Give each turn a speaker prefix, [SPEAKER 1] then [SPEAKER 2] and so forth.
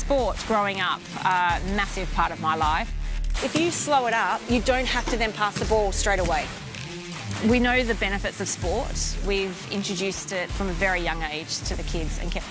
[SPEAKER 1] sport growing up, a massive part of my life.
[SPEAKER 2] If you slow it up, you don't have to then pass the ball straight away.
[SPEAKER 1] We know the benefits of sport. We've introduced it from a very young age to the kids and kept